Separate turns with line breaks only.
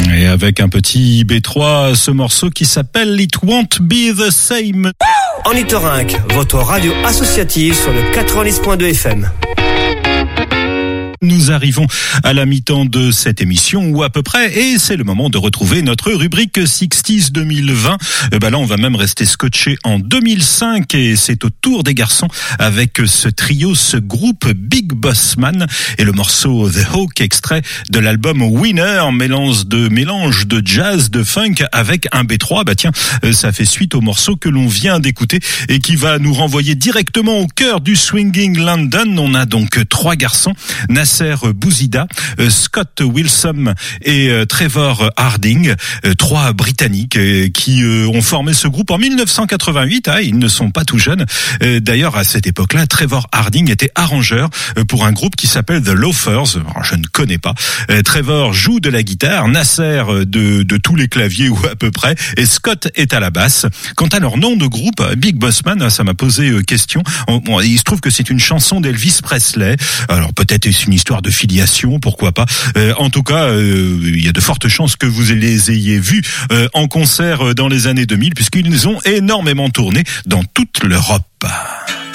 Et avec un petit B3, ce morceau qui s'appelle It Won't Be The Same.
Ornithorynque, votre radio associative sur le 90.2 FM.
Nous arrivons à la mi-temps de cette émission, ou à peu près, et c'est le moment de retrouver notre rubrique 60s 2020. Là, on va même rester scotché en 2005, et c'est au tour des garçons avec ce trio, ce groupe Big Boss Man, et le morceau The Hawk, extrait de l'album Winner, mélange de jazz, de funk avec un B3. Ça fait suite au morceau que l'on vient d'écouter et qui va nous renvoyer directement au cœur du swinging London. On a donc trois garçons, Nasser Bouzida, Scott Wilson et Trevor Harding, trois Britanniques qui ont formé ce groupe en 1988. Ils ne sont pas tout jeunes. D'ailleurs, à cette époque-là, Trevor Harding était arrangeur pour un groupe qui s'appelle The Loafers. Alors, je ne connais pas. Trevor joue de la guitare, Nasser de tous les claviers ou à peu près, et Scott est à la basse. Quant à leur nom de groupe, Big Boss Man, ça m'a posé question. Il se trouve que c'est une chanson d'Elvis Presley. Alors peut-être est-ce une histoire de filiation, pourquoi pas. En tout cas, il y a de fortes chances que vous les ayez vus en concert dans les années 2000, puisqu'ils ont énormément tourné dans toute l'Europe.